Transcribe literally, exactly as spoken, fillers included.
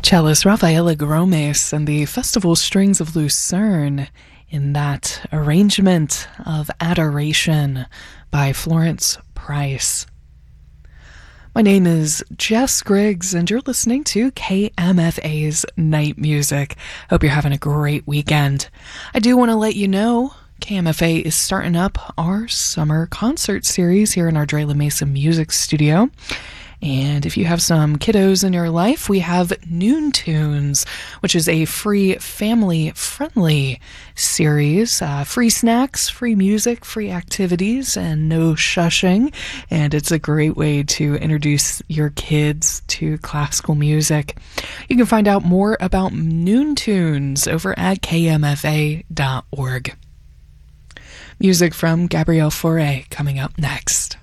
Cellist Rafaela Gromes and the Festival Strings of Lucerne in that arrangement of Adoration by Florence Price. My name is Jess Griggs, and you're listening to K M F A's Night Music. Hope you're having a great weekend. I do want to let you know K M F A is starting up our summer concert series here in our Drela Mesa Music Studio. And if you have some kiddos in your life, we have Noon Tunes, which is a free family-friendly series. Uh, free snacks, free music, free activities, and no shushing. And it's a great way to introduce your kids to classical music. You can find out more about Noon Tunes over at K M F A dot org. Music from Gabrielle Fauré coming up next.